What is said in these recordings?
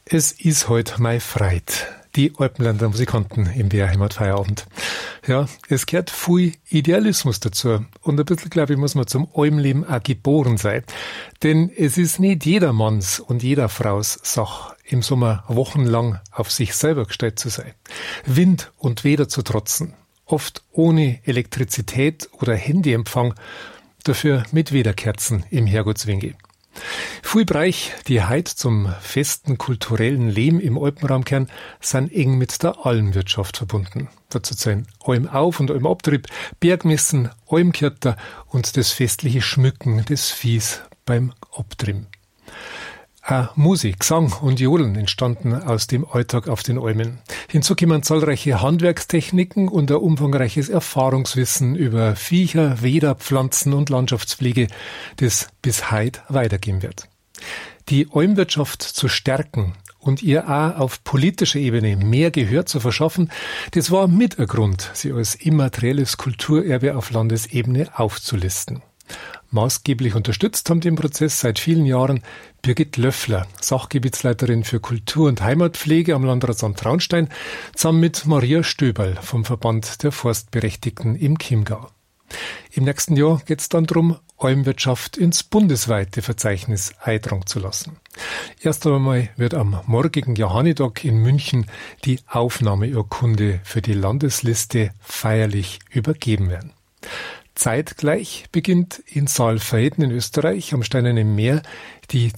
Es ist heute mein Freit. Die Alpenländer Musikanten im BR Heimatfeierabend. Ja, es gehört viel Idealismus dazu. Und ein bisschen, glaube ich, muss man zum Almleben auch geboren sein. Denn es ist nicht jedermanns und jeder Fraus Sache, im Sommer wochenlang auf sich selber gestellt zu sein. Wind und Wetter zu trotzen. Oft ohne Elektrizität oder Handyempfang. Dafür mit Wederkerzen im Herrgottswinkel. Viele Bereiche, die heute zum festen kulturellen Leben im Alpenraum kehren, sind eng mit der Almwirtschaft verbunden. Dazu zählen Almauf- und Almabtrieb, Bergmessen, Almkirter und das festliche Schmücken des Viehs beim Abtrimmen. Auch Musik, Gesang und Jodeln entstanden aus dem Alltag auf den Almen. Hinzu kommen zahlreiche Handwerkstechniken und ein umfangreiches Erfahrungswissen über Viecher, Weder, Pflanzen und Landschaftspflege, das bis heute weitergehen wird. Die Almwirtschaft zu stärken und ihr auch auf politischer Ebene mehr Gehör zu verschaffen, das war mit ein Grund, sie als immaterielles Kulturerbe auf Landesebene aufzulisten. Maßgeblich unterstützt haben den Prozess seit vielen Jahren Birgit Löffler, Sachgebietsleiterin für Kultur- und Heimatpflege am Landratsamt Traunstein, zusammen mit Maria Stöberl vom Verband der Forstberechtigten im Chiemgau. Im nächsten Jahr geht es dann darum, Almwirtschaft ins bundesweite Verzeichnis eintragen zu lassen. Erst einmal wird am morgigen Johannitag in München die Aufnahmeurkunde für die Landesliste feierlich übergeben werden. Zeitgleich beginnt in Saalfelden in Österreich am Steinernen Meer die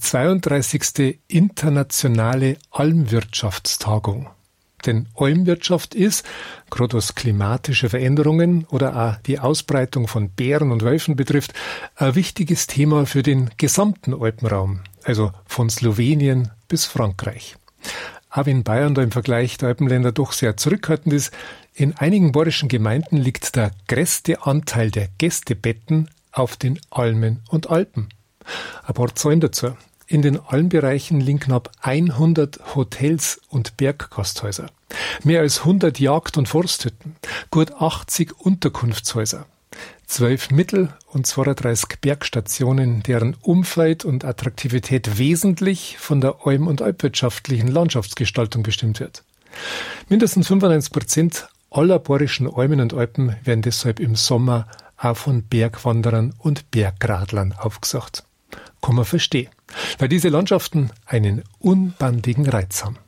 32. internationale Almwirtschaftstagung. Denn Almwirtschaft ist, gerade was klimatische Veränderungen oder auch die Ausbreitung von Bären und Wölfen betrifft, ein wichtiges Thema für den gesamten Alpenraum, also von Slowenien bis Frankreich. Auch wenn Bayern da im Vergleich der Alpenländer doch sehr zurückhaltend ist, in einigen bayerischen Gemeinden liegt der größte Anteil der Gästebetten auf den Almen und Alpen. Ein paar Zahlen dazu. In den Almbereichen liegen knapp 100 Hotels und Berggasthäuser, mehr als 100 Jagd- und Forsthütten, gut 80 Unterkunftshäuser, 12 Mittel- und 32 Bergstationen, deren Umfeld und Attraktivität wesentlich von der alm- und alpwirtschaftlichen Landschaftsgestaltung bestimmt wird. Mindestens 95% aller bayerischen Almen und Alpen werden deshalb im Sommer auch von Bergwanderern und Bergradlern aufgesucht. Kann man verstehen, weil diese Landschaften einen unbandigen Reiz haben.